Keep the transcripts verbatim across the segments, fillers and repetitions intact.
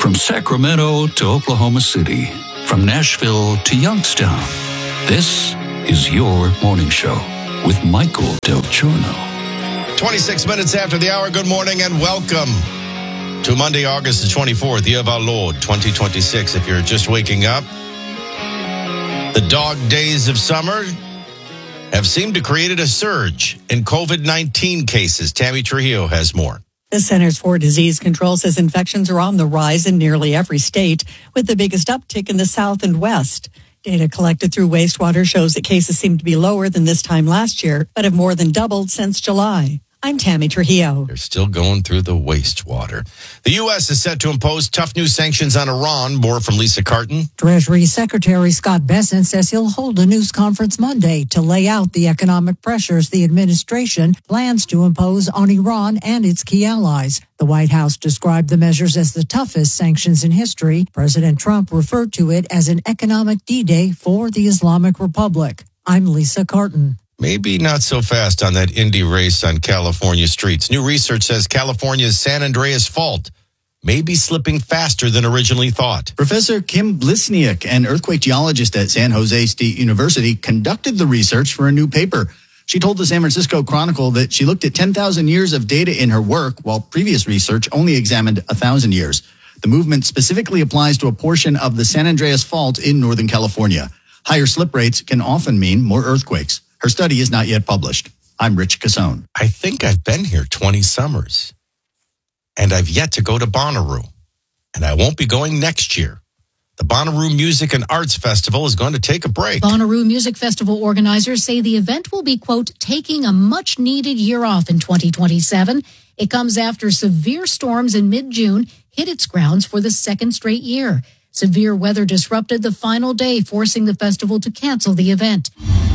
From Sacramento to Oklahoma City, from Nashville to Youngstown, this is your morning show with Michael Del Giorno. twenty-six minutes after the hour, good morning and welcome to Monday, August the twenty-fourth, year of our Lord, twenty twenty-six. If you're just waking up, the dog days of summer have seemed to create a surge in COVID nineteen cases. Tammy Trujillo has more. The Centers for Disease Control says infections are on the rise in nearly every state, with the biggest uptick in the South and West. Data collected through wastewater shows that cases seem to be lower than this time last year, but have more than doubled since July. I'm Tammy Trujillo. They're still going through the wastewater. The U S is set to impose tough new sanctions on Iran. More from Lisa Carton. Treasury Secretary Scott Bessent says he'll hold a news conference Monday to lay out the economic pressures the administration plans to impose on Iran and its key allies. The White House described the measures as the toughest sanctions in history. President Trump referred to it as an economic D-Day for the Islamic Republic. I'm Lisa Carton. Maybe not so fast on that Indy race on California streets. New research says California's San Andreas Fault may be slipping faster than originally thought. Professor Kim Blisniak, an earthquake geologist at San Jose State University, conducted the research for a new paper. She told the San Francisco Chronicle that she looked at ten thousand years of data in her work, while previous research only examined one thousand years. The movement specifically applies to a portion of the San Andreas Fault in Northern California. Higher slip rates can often mean more earthquakes. Her study is not yet published. I'm Rich Casone. I think I've been here twenty summers, and I've yet to go to Bonnaroo, and I won't be going next year. The Bonnaroo Music and Arts Festival is going to take a break. Bonnaroo Music Festival organizers say the event will be, quote, taking a much-needed year off in twenty twenty-seven. It comes after severe storms in mid-June hit its grounds for the second straight year. Severe weather disrupted the final day, forcing the festival to cancel the event.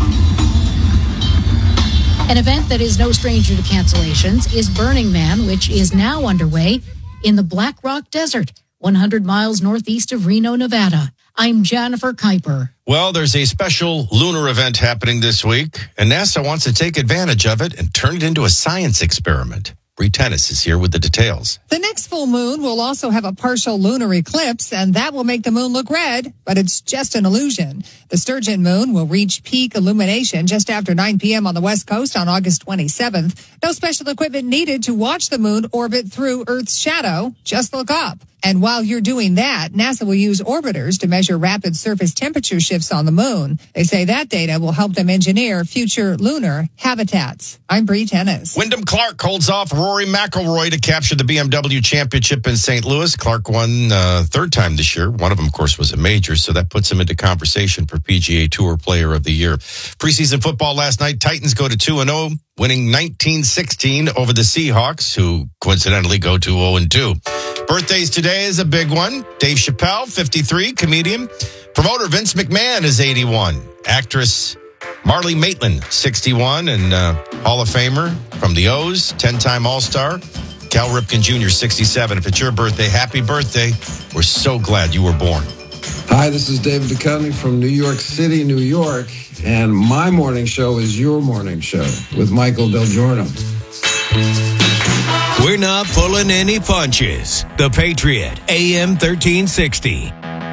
An event that is no stranger to cancellations is Burning Man, which is now underway in the Black Rock Desert, one hundred miles northeast of Reno, Nevada. I'm Jennifer Kuiper. Well, there's a special lunar event happening this week, and NASA wants to take advantage of it and turn it into a science experiment. Bree Tennis is here with the details. The next full moon will also have a partial lunar eclipse, and that will make the moon look red, but it's just an illusion. The Sturgeon moon will reach peak illumination just after nine p.m. on the West Coast on August twenty-seventh. No special equipment needed to watch the moon orbit through Earth's shadow. Just look up. And while you're doing that, NASA will use orbiters to measure rapid surface temperature shifts on the moon. They say that data will help them engineer future lunar habitats. I'm Bree Tennis. Wyndham Clark holds off Rory McIlroy to capture the B M W championship in Saint Louis. Clark won uh, third time this year. One of them, of course, was a major, so that puts him into conversation for P G A Tour Player of the Year. Preseason football last night, Titans go to two and oh, winning nineteen sixteen over the Seahawks, who coincidentally go to oh and two. Birthdays today is a big one. Dave Chappelle, fifty-three, comedian. Promoter Vince McMahon is eighty-one. Actress Marlee Maitland, sixty-one, and uh, Hall of Famer from the O's, ten-time All-Star. Cal Ripken Junior, sixty-seven. If it's your birthday, happy birthday. We're so glad you were born. Hi, this is David Duchovny from New York City, New York, and my morning show is your morning show with Michael Del Giorno. We're not pulling any punches. The Patriot, A M thirteen sixty.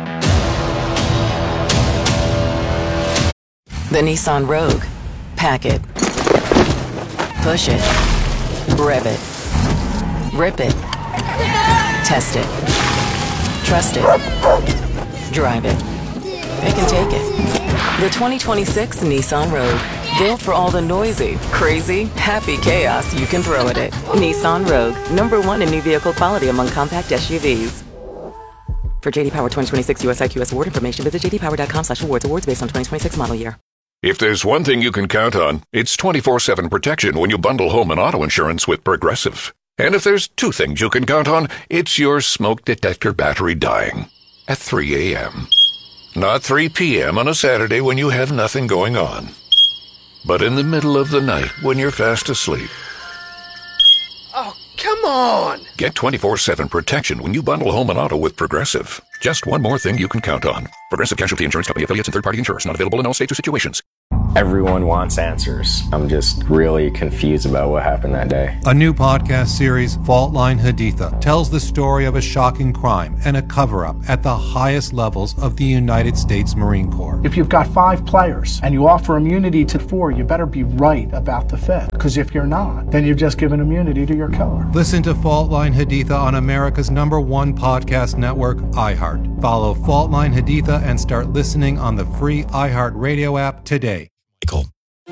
The Nissan Rogue. Pack it. Push it. Rev it. Rip it. Test it. Trust it. Drive it. Pick and take it. The twenty twenty-six Nissan Rogue. Built for all the noisy, crazy, happy chaos you can throw at it. Nissan Rogue, number one in new vehicle quality among compact S U Vs. For J D Power twenty twenty-six U S I Q S award information, visit j d power dot com slash awards. Awards based on twenty twenty-six model year. If there's one thing you can count on, it's twenty-four seven protection when you bundle home and auto insurance with Progressive. And if there's two things you can count on, it's your smoke detector battery dying at three a.m. Not three p.m. on a Saturday when you have nothing going on, but in the middle of the night when you're fast asleep. Oh, come on! Get twenty-four seven protection when you bundle home and auto with Progressive. Just one more thing you can count on. Progressive Casualty Insurance Company, affiliates, and third-party insurers. Not available in all states or situations. Everyone wants answers. I'm just really confused about what happened that day. A new podcast series, Fault Line Haditha, tells the story of a shocking crime and a cover-up at the highest levels of the United States Marine Corps. If you've got five players and you offer immunity to four, you better be right about the fifth. Because if you're not, then you've just given immunity to your killer. Listen to Fault Line Haditha on America's number one podcast network, iHeart. Follow Fault Line Haditha and start listening on the free iHeart Radio app today. Cool.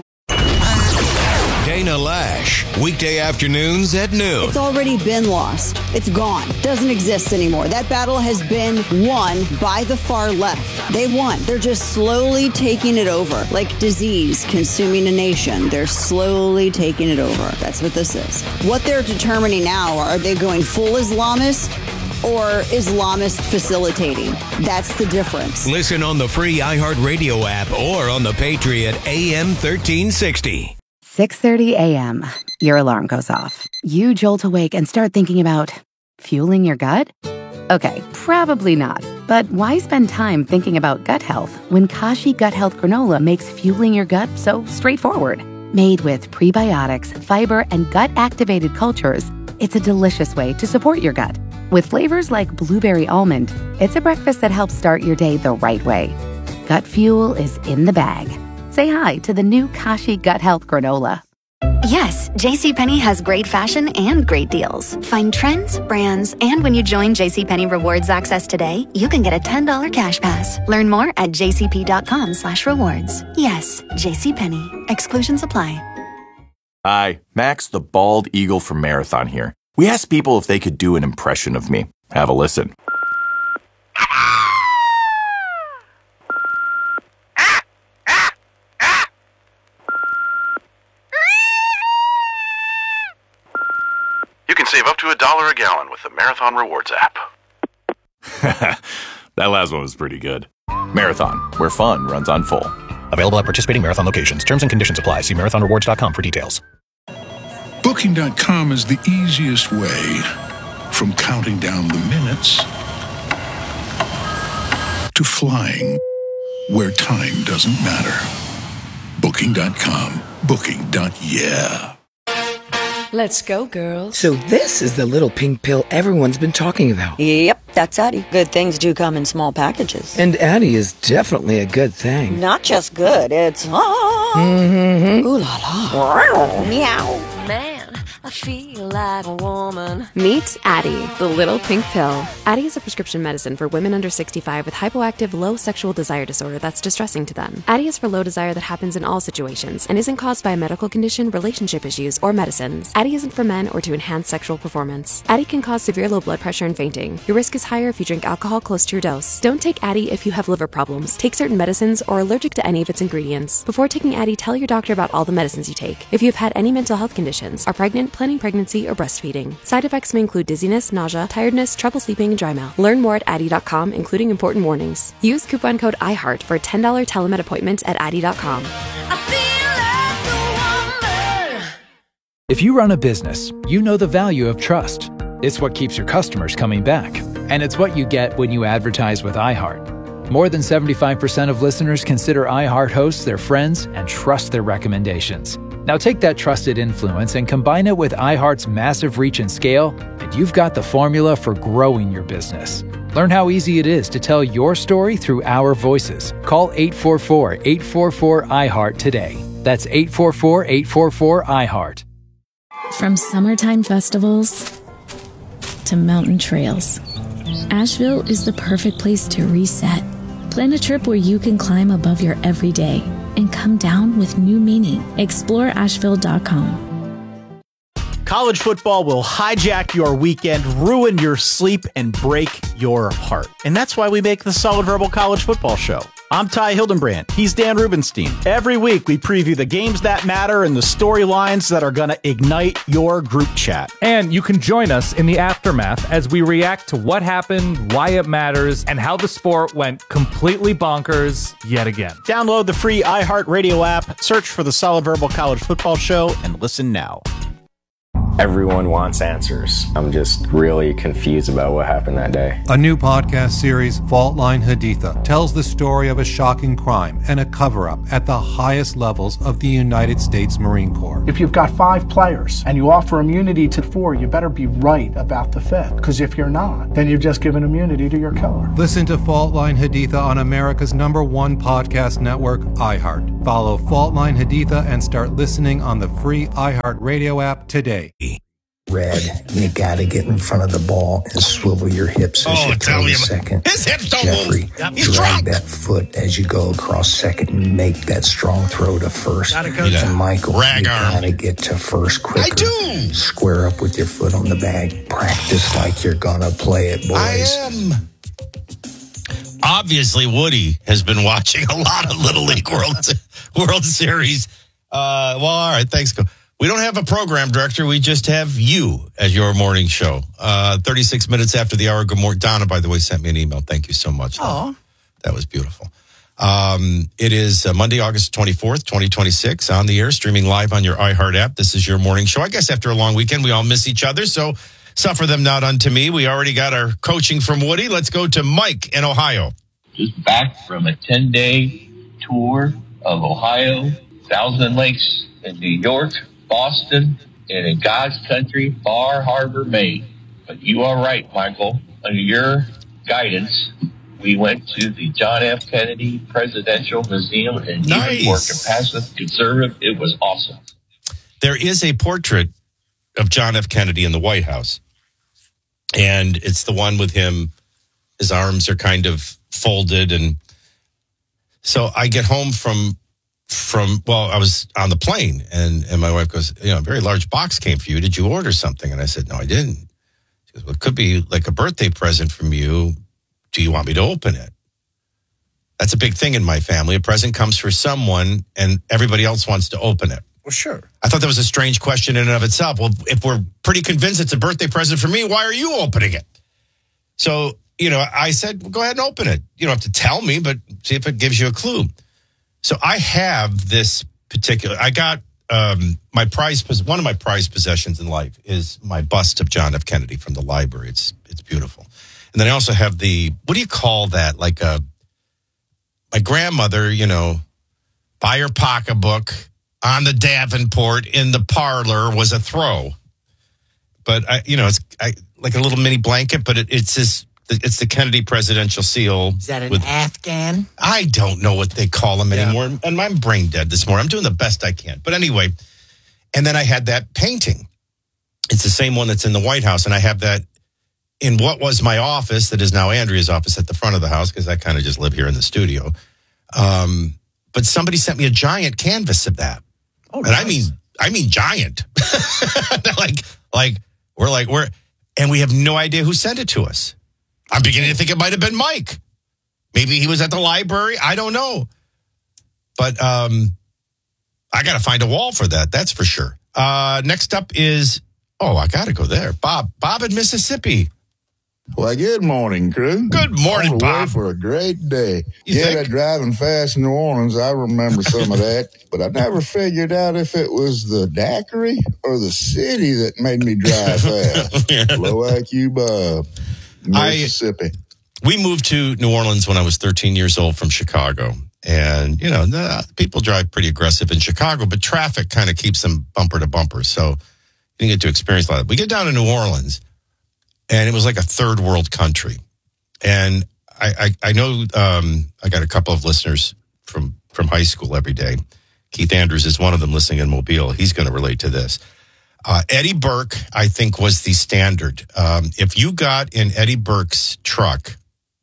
Dana Lash, weekday afternoons at noon. It's already been lost. It's gone. Doesn't exist anymore. That battle has been won by the far left. They won. They're just slowly taking it over. Like disease consuming a nation. They're slowly taking it over. That's what this is. What they're determining now, are they going full Islamist or Islamist facilitating? That's the difference. Listen on the free iHeartRadio app or on the Patriot A M thirteen sixty. six thirty a.m. Your alarm goes off. You jolt awake and start thinking about fueling your gut? Okay, probably not. But why spend time thinking about gut health when Kashi Gut Health Granola makes fueling your gut so straightforward? Made with prebiotics, fiber, and gut-activated cultures, it's a delicious way to support your gut. With flavors like blueberry almond, it's a breakfast that helps start your day the right way. Gut fuel is in the bag. Say hi to the new Kashi Gut Health Granola. Yes, JCPenney has great fashion and great deals. Find trends, brands, and when you join JCPenney Rewards Access today, you can get a ten dollars cash pass. Learn more at jcp.com slash rewards. Yes, JCPenney. Exclusions apply. Hi, Max the Bald Eagle from Marathon here. We asked people if they could do an impression of me. Have a listen. You can save up to a dollar a gallon with the Marathon Rewards app. That last one was pretty good. Marathon, where fun runs on full. Available at participating Marathon locations. Terms and conditions apply. See marathon rewards dot com for details. Booking dot com is the easiest way from counting down the minutes to flying where time doesn't matter. Booking dot com. Booking. Yeah. Let's go, girls. So this is the little pink pill everyone's been talking about. Yep, that's Addie. Good things do come in small packages. And Addie is definitely a good thing. Not just good, it's... Ah. Mm-hmm. Ooh la la. Meow. Man, I feel like a woman. Meet Addie, the little pink pill. Addie is a prescription medicine for women under sixty-five with hypoactive, low sexual desire disorder that's distressing to them. Addie is for low desire that happens in all situations and isn't caused by a medical condition, relationship issues, or medicines. Addie isn't for men or to enhance sexual performance. Addie can cause severe low blood pressure and fainting. Your risk is higher if you drink alcohol close to your dose. Don't take Addie if you have liver problems, take certain medicines, or are allergic to any of its ingredients. Before taking Addie, tell your doctor about all the medicines you take. If you have had any mental health conditions, are pregnant, planning pregnancy, or breastfeeding. Side effects may include dizziness, nausea, tiredness, trouble sleeping, and dry mouth. Learn more at Addie dot com, including important warnings. Use coupon code iHeart for a ten dollars telemed appointment at Addie dot com. If you run a business, you know the value of trust. It's what keeps your customers coming back. And it's what you get when you advertise with iHeart. More than seventy-five percent of listeners consider iHeart hosts their friends and trust their recommendations. Now take that trusted influence and combine it with iHeart's massive reach and scale, and you've got the formula for growing your business. Learn how easy it is to tell your story through our voices. Call eight four four, eight four four, iHeart today. That's eight four four, eight four four, iHeart. From summertime festivals to mountain trails, Asheville is the perfect place to reset. Plan a trip where you can climb above your everyday and come down with new meaning. Explore Asheville dot com. College football will hijack your weekend, ruin your sleep, and break your heart. And that's why we make the Solid Verbal College Football Show. I'm Ty Hildenbrand. He's Dan Rubenstein. Every week, we preview the games that matter and the storylines that are going to ignite your group chat. And you can join us in the aftermath as we react to what happened, why it matters, and how the sport went completely bonkers yet again. Download the free iHeartRadio app, search for the Solid Verbal College Football Show, and listen now. Everyone wants answers. I'm just really confused about what happened that day. A new podcast series, Fault Line Haditha, tells the story of a shocking crime and a cover-up at the highest levels of the United States Marine Corps. If you've got five players and you offer immunity to four, you better be right about the fifth. Because if you're not, then you've just given immunity to your killer. Listen to Fault Line Haditha on America's number one podcast network, iHeart. Follow Fault Line Haditha and start listening on the free iHeart Radio app today. Red, you gotta get in front of the ball and swivel your hips as Oh, you tell throw me the about- second. His hips don't Jeffrey, move. Yep, he's drag drunk. that foot as you go across second and make that strong throw to first. Gotta go. And Michael, Rag you arm. gotta get to first quicker. I do. Square up with your foot on the bag. Practice like you're gonna play it, boys. I am. Obviously, Woody has been watching a lot of Little League World World Series. Uh, well, all right, thanks. We don't have a program director. We just have you as your morning show. Uh, thirty-six minutes after the hour. Good morning. Donna, by the way, sent me an email. Thank you so much. Oh, that was beautiful. Um, it is uh, Monday, August twenty-fourth, twenty twenty-six, on the air, streaming live on your iHeart app. This is your morning show. I guess after a long weekend, we all miss each other, so suffer them not unto me. We already got our coaching from Woody. Let's go to Mike in Ohio. Just back from a ten-day tour of Ohio, Thousand Lakes in New York, Boston, and in God's country, Bar Harbor, Maine. But you are right, Michael. Under your guidance, we went to the John F. Kennedy Presidential Museum in Nice. Newport, Compasset Conservative. It was awesome. There is a portrait of John F. Kennedy in the White House, and it's the one with him. His arms are kind of folded, and so I get home from from well, I was on the plane, and and my wife goes, you know, a very large box came for you. Did you order something? And I said, no, I didn't. She goes, well, it could be like a birthday present from you. Do you want me to open it? That's a big thing in my family. A present comes for someone, and everybody else wants to open it. well, sure. I thought that was a strange question in and of itself. Well, if we're pretty convinced it's a birthday present for me, why are you opening it? So, you know, I said, well, go ahead and open it. You don't have to tell me, but see if it gives you a clue. So I have this particular, I got um, my prize, one of my prized possessions in life is my bust of John F. Kennedy from the library. It's it's beautiful. And then I also have the, what do you call that? Like a, my grandmother, you know, by her pocketbook on the Davenport in the parlor was a throw. But, I, you know, it's I, like a little mini blanket, but it, it's this, it's the Kennedy presidential seal. Is that an with, Afghan? I don't know what they call them anymore. Yeah. And I'm brain dead this morning. I'm doing the best I can. But anyway, and then I had that painting. It's the same one that's in the White House. And I have that in what was my office that is now Andrea's office at the front of the house, because I kind of just live here in the studio. Um, but somebody sent me a giant canvas of that. Oh, and nice. I mean, I mean giant. like, like, we're like, we're, and we have no idea who sent it to us. I'm beginning to think it might have been Mike. Maybe he was at the library. I don't know. But um, I got to find a wall for that. That's for sure. Uh, next up is, oh, I got to go there. Bob. Bob in Mississippi. Well, good morning, crew. Good morning, On the way Bob. for a great day. You yeah, think? that driving fast in New Orleans, I remember some of that. But I never figured out if it was the daiquiri or the city that made me drive fast. Yeah. Low I Q Bob, Mississippi. I, we moved to New Orleans when I was thirteen years old from Chicago. And, you know, the, people drive pretty aggressive in Chicago, but traffic kind of keeps them bumper to bumper. So you didn't get to experience a lot of that. We get down to New Orleans, and it was like a third world country. And I, I, I know um, I got a couple of listeners from, from high school every day. Keith Andrews is one of them listening in Mobile. He's going to relate to this. Uh, Eddie Burke, I think, was the standard. Um, if you got in Eddie Burke's truck,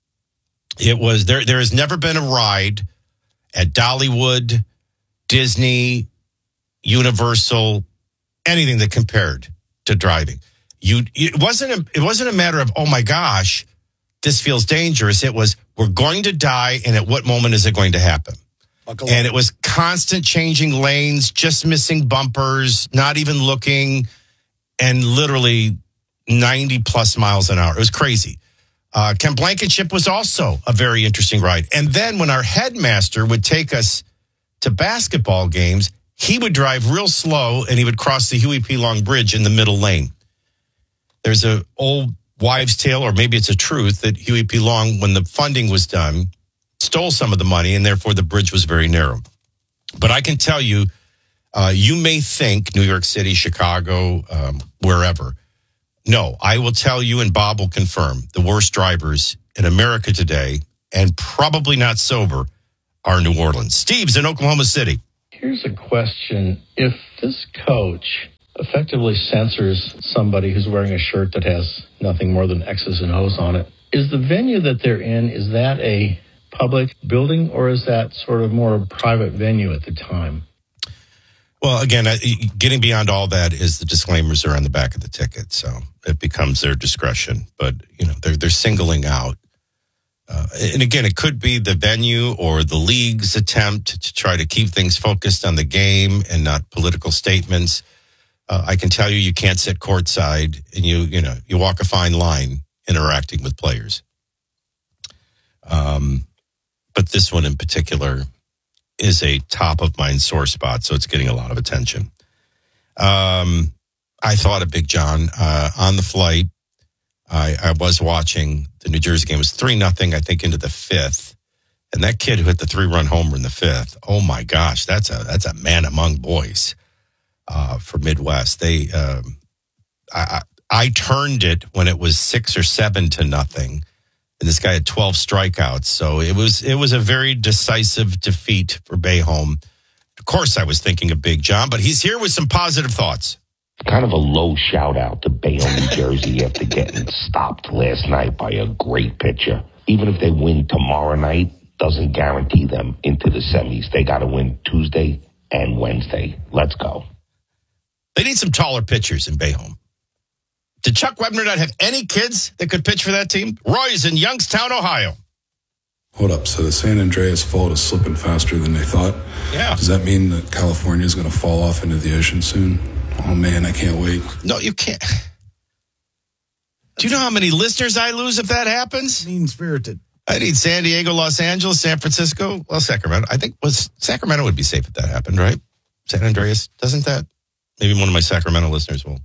it was there. There has never been a ride at Dollywood, Disney, Universal, anything that compared to driving. You, it wasn't a, it wasn't a matter of, oh my gosh, this feels dangerous. It was, we're going to die, and at what moment is it going to happen? Buckle and up. it was constant changing lanes, just missing bumpers, not even looking, and literally ninety plus miles an hour. It was crazy. Uh, Ken Blankenship was also a very interesting ride. And then when our headmaster would take us to basketball games, he would drive real slow and he would cross the Huey P. Long Bridge in the middle lane. There's a old wives' tale, or maybe it's a truth, that Huey P. Long, when the funding was done, stole some of the money, and therefore the bridge was very narrow. But I can tell you, uh, you may think New York City, Chicago, um, wherever. No, I will tell you, and Bob will confirm, the worst drivers in America today, and probably not sober, are New Orleans. Steve's in Oklahoma City. Here's a question. If this coach effectively censors somebody who's wearing a shirt that has nothing more than X's and O's on it, is the venue that they're in, is that a public building, or is that sort of more a private venue at the time? Well, again, getting beyond all that is the disclaimers are on the back of the ticket, so it becomes their discretion. But, you know, they're, they're singling out. Uh, and again, it could be the venue or the league's attempt to try to keep things focused on the game and not political statements. Uh, I can tell you, you can't sit courtside, and you, you know, you walk a fine line interacting with players. Um, but this one in particular is a top of mind sore spot, so it's getting a lot of attention. Um, I thought of Big John uh, on the flight. I, I was watching the New Jersey game. It was three nothing, I think, into the fifth. And that kid who hit the three-run homer in the fifth, oh, my gosh, that's a that's a man among boys uh, for Midwest. They, um, I, I turned it when it was six or seven to nothing. And this guy had twelve strikeouts. So it was it was a very decisive defeat for Bayhome. Of course, I was thinking of Big John, but he's here with some positive thoughts. Kind of a low shout out to Bayonne, New Jersey after getting stopped last night by a great pitcher. Even if they win tomorrow night, doesn't guarantee them into the semis. They got to win Tuesday and Wednesday. Let's go. They need some taller pitchers in Bayhome. Did Chuck Webner not have any kids that could pitch for that team? Roy's in Youngstown, Ohio. Hold up. So the San Andreas Fault is slipping faster than they thought? Yeah. Does that mean that California is going to fall off into the ocean soon? Oh, man, I can't wait. No, you can't. Do you know how many listeners I lose if that happens? Mean-spirited. I need San Diego, Los Angeles, San Francisco. Well, Sacramento. I think was Sacramento would be safe if that happened, right? San Andreas, doesn't that? Maybe one of my Sacramento listeners will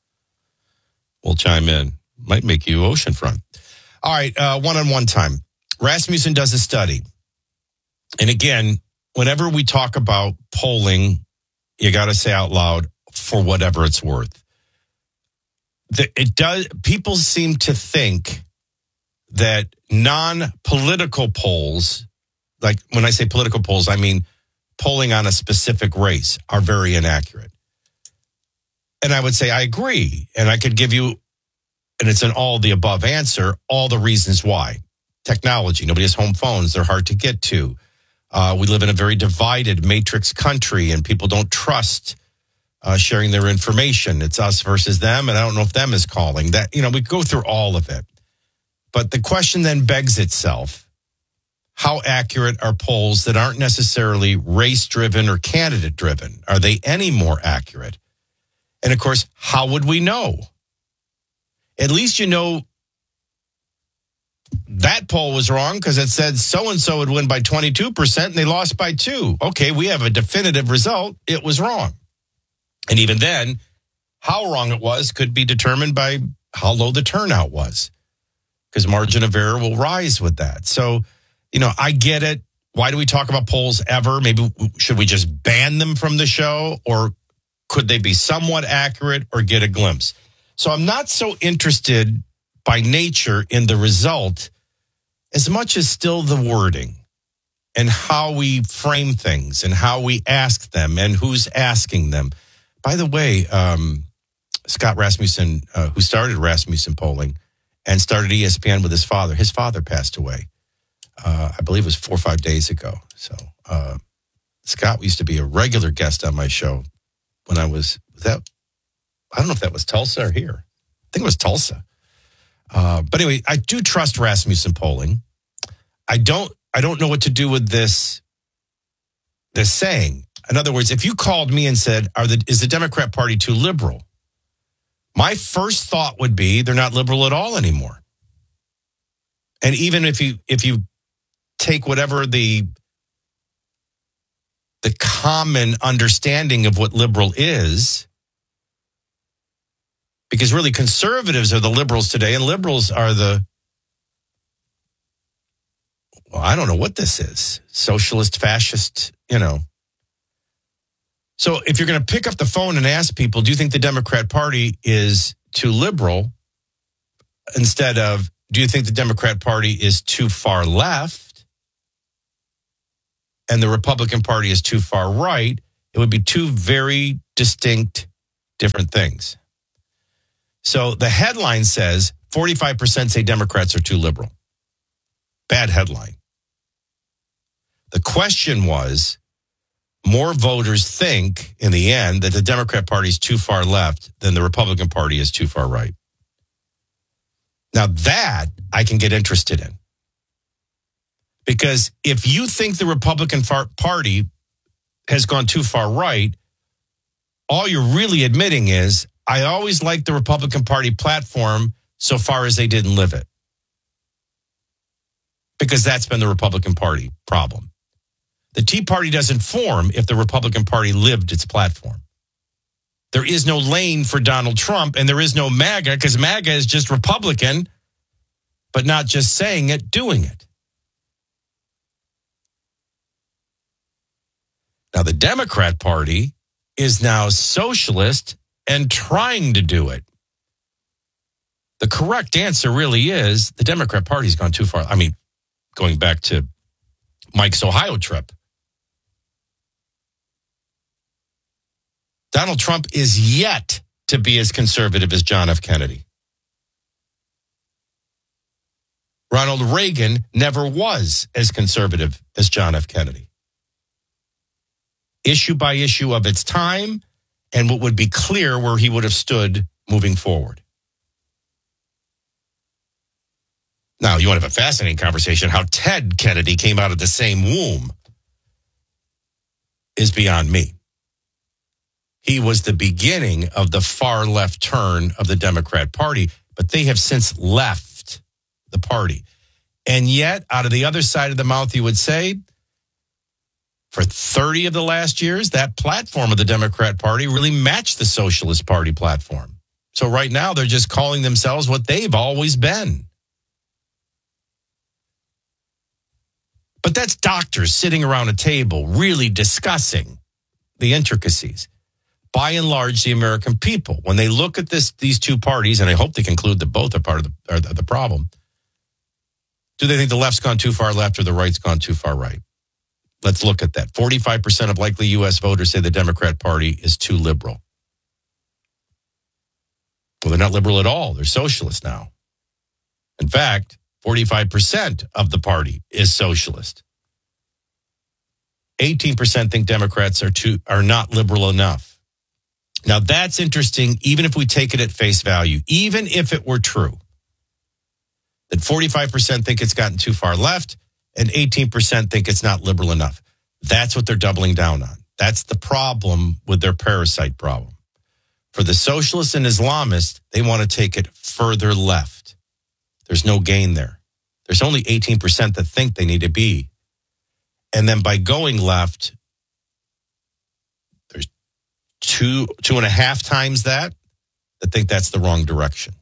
will chime in. Might make you oceanfront. All right, uh, one-on-one time. Rasmussen does a study. And again, whenever we talk about polling, you got to say out loud, for whatever it's worth. The, it does. People seem to think that non-political polls, like when I say political polls, I mean polling on a specific race, are very inaccurate. And I would say I agree. And I could give you, and it's an all the above answer, all the reasons why. Technology. Nobody has home phones. They're hard to get to. Uh, we live in a very divided matrix country, and people don't trust uh, sharing their information. It's us versus them, and I don't know if them is calling. That, you know, we go through all of it. But the question then begs itself, how accurate are polls that aren't necessarily race-driven or candidate-driven? Are they any more accurate? And, of course, how would we know? At least you know that poll was wrong because it said so-and-so would win by twenty-two percent and they lost by two. Okay, we have a definitive result. It was wrong. And even then, how wrong it was could be determined by how low the turnout was, because margin of error will rise with that. So, you know, I get it. Why do we talk about polls ever? Maybe should we just ban them from the show, or could they be somewhat accurate or get a glimpse? So I'm not so interested by nature in the result as much as still the wording and how we frame things and how we ask them and who's asking them. By the way, um, Scott Rasmussen, uh, who started Rasmussen Polling and started E S P N with his father, his father passed away. Uh, I believe it was four or five days ago. So uh, Scott used to be a regular guest on my show when I was, was that, I don't know if that was Tulsa or here. I think it was Tulsa. Uh, but anyway, I do trust Rasmussen Polling. I don't, I don't know what to do with this, this saying. In other words, if you called me and said, "Are the is the Democrat Party too liberal?" My first thought would be they're not liberal at all anymore. And even if you if you take whatever the the common understanding of what liberal is. Because really conservatives are the liberals today, and liberals are the, well, I don't know what this is. Socialist, fascist, you know. So if you're going to pick up the phone and ask people, do you think the Democrat Party is too liberal? Instead of, do you think the Democrat Party is too far left? And the Republican Party is too far right? It would be two very distinct, different things. So the headline says forty-five percent say Democrats are too liberal. Bad headline. The question was, more voters think in the end that the Democrat Party is too far left than the Republican Party is too far right. Now that I can get interested in. Because if you think the Republican Party has gone too far right, all you're really admitting is, I always liked the Republican Party platform so far as they didn't live it. Because that's been the Republican Party problem. The Tea Party doesn't form if the Republican Party lived its platform. There is no lane for Donald Trump, and there is no MAGA, because MAGA is just Republican, but not just saying it, doing it. Now, the Democrat Party is now socialist and trying to do it. The correct answer really is the Democrat Party's gone too far. I mean, going back to Mike's Ohio trip. Donald Trump is yet to be as conservative as John F. Kennedy. Ronald Reagan never was as conservative as John F. Kennedy. Issue by issue of its time, and what would be clear where he would have stood moving forward. Now, you want to have a fascinating conversation. How Ted Kennedy came out of the same womb is beyond me. He was the beginning of the far left turn of the Democrat Party, but they have since left the party. And yet, out of the other side of the mouth, you would say, for thirty of the last years, that platform of the Democrat Party really matched the Socialist Party platform. So right now, they're just calling themselves what they've always been. But that's doctors sitting around a table really discussing the intricacies. By and large, the American people, when they look at this, these two parties, and I hope they conclude that both are part of the, are the problem, do they think the left's gone too far left or the right's gone too far right? Let's look at that. forty-five percent of likely U S voters say the Democrat Party is too liberal. Well, they're not liberal at all. They're socialist now. In fact, forty-five percent of the party is socialist. eighteen percent think Democrats are too are not liberal enough. Now, that's interesting, even if we take it at face value, even if it were true, that forty-five percent think it's gotten too far left and eighteen percent think it's not liberal enough. That's what they're doubling down on. That's the problem with their parasite problem. For the socialists and Islamists, they want to take it further left. There's no gain there. There's only eighteen percent that think they need to be. And then by going left, there's two, two and a half times that that think that's the wrong direction.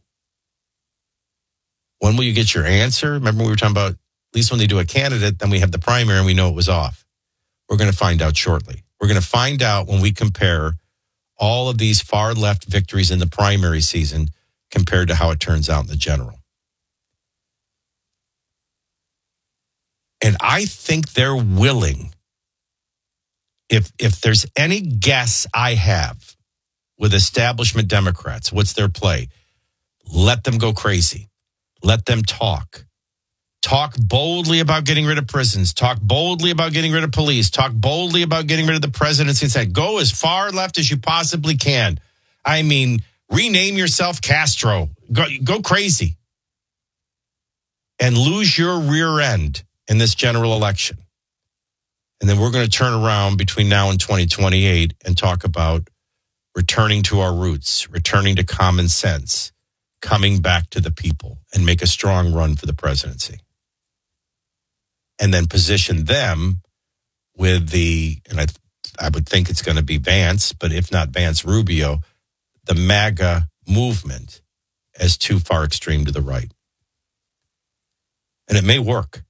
When will you get your answer? Remember we were talking about, at least when they do a candidate, then we have the primary and we know it was off. We're going to find out shortly. We're going to find out when we compare all of these far left victories in the primary season compared to how it turns out in the general. And I think they're willing, if if there's any guess I have with establishment Democrats, what's their play? Let them go crazy. Let them talk. Talk boldly about getting rid of prisons. Talk boldly about getting rid of police. Talk boldly about getting rid of the presidency. And say, go as far left as you possibly can. I mean, rename yourself Castro. Go, go crazy. And lose your rear end in this general election. And then we're going to turn around between now and twenty twenty-eight and talk about returning to our roots, returning to common sense, coming back to the people, and make a strong run for the presidency. And then position them with the, and I I would think it's going to be Vance, but if not Vance, Rubio, the MAGA movement as too far extreme to the right. And it may work.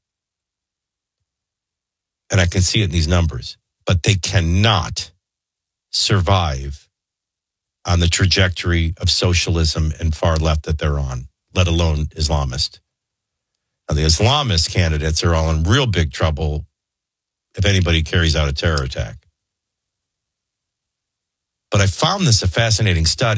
And I can see it in these numbers, but they cannot survive on the trajectory of socialism and far left that they're on, let alone Islamist. Now, the Islamist candidates are all in real big trouble if anybody carries out a terror attack. But I found this a fascinating study.